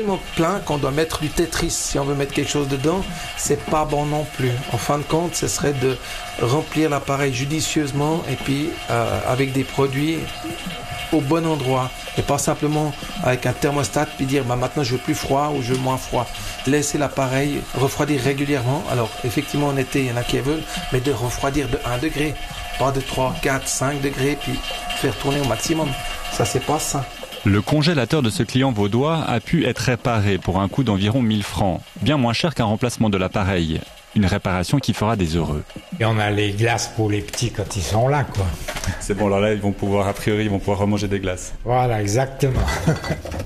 tellement plein qu'on doit mettre du Tetris. Si on veut mettre quelque chose dedans, c'est pas bon non plus. En fin de compte, ce serait de remplir l'appareil judicieusement et puis avec des produits au bon endroit et pas simplement avec un thermostat puis dire maintenant je veux plus froid ou je veux moins froid. Laisser l'appareil refroidir régulièrement. Alors effectivement en été il y en a qui veulent, mais de refroidir de 1 degré, pas de 3, 4, 5 degrés puis faire tourner au maximum. Ça c'est pas ça. Le congélateur de ce client vaudois a pu être réparé pour un coût d'environ 1000 francs, bien moins cher qu'un remplacement de l'appareil. Une réparation qui fera des heureux. Et on a les glaces pour les petits quand ils sont là, quoi. C'est bon, alors là, ils vont pouvoir, a priori, ils vont pouvoir remanger des glaces. Voilà, exactement.